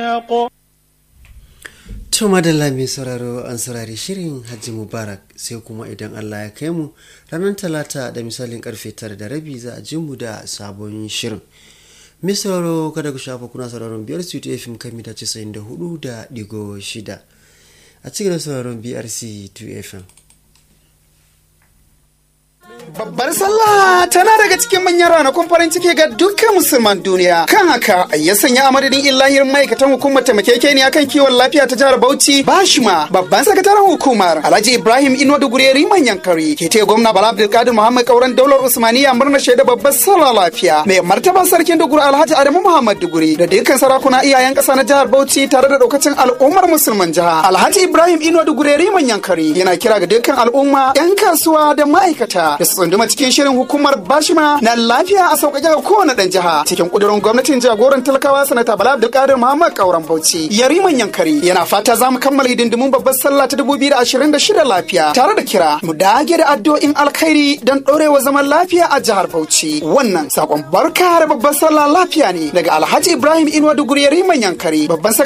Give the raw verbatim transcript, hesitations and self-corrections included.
To madalla mai sauraro an saurari shirin Hajji Mubarak sai kuma idan Allah ya kai mu ranar Talata da misalin karfe tara da rabi za a ji mu da sabon shirin. Mai sauraro kada ku shafa kuna sauraron biyar C two F M kan mita casa'in da hudu da digo shida a cikin sauraron B R C two F M. Babbar sallah tana daga cikin manyan ranakun farin ciki ga dukkan musulman duniya. Kan haka ya sanya a madadin illahir ma'aikatan hukumar taimakekeniya kan kiwon lafiya ta jihar Bauchi Bashima babban sakataren hukumar Alhaji Ibrahim Inuwa Dugureri manyan kari ke taya gwamna Bala Abdulkadir Muhammad Kauran daular Usmaniya murnar shaida babbar sallah lafiya. Mai martaban sarkin Duguri Alhaji Adamu Muhammad Duguri da dukkan sarakuna iyayen ƙasa na jihar Bauchi tare da daukacin al'ummar musulman jiha. Alhaji Ibrahim Inuwa Dugureri manyan kari yana kira ga dukkan al'umma 'yan kasuwa da ma'aikata da tsunduma cikin shirin hukumar Bashima na lafiya a sauƙaƙe ga kowane ɗan jiha cikin ƙudurin gwamnatin jagoran talakawa sanata Bala Abdulkadir Muhammad Kauran Bauchi. Yariman Yankari yana fata za mu kammala hidindimun babbar sallah ta dubu biyu da ashirin da shida lafiya tare da kira mu dage da addu'o'in alkhairi don ɗorewa zaman lafiya a jihar Bauchi. Wannan sakon barka da babbar sallah lafiya ne daga Alhaji Ibrahim Inuwa Duguri Yariman Yankari babban